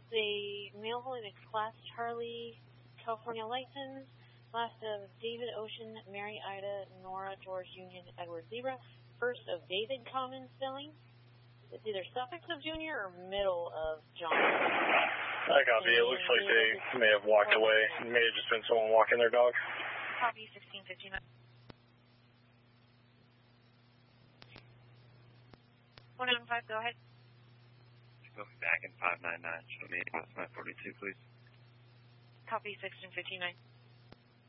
a male holding a Class Charlie California license. Last of David Ocean, Mary Ida, Nora, George Union, Edward Zebra. First of David Common spelling. It's either suffix of Junior or middle of John. I copy. It looks like they may have walked away. It may have just been someone walking their dog. Copy, 1659. 195, go ahead. Go back in 599. Show me my 42, please. Copy, 1659.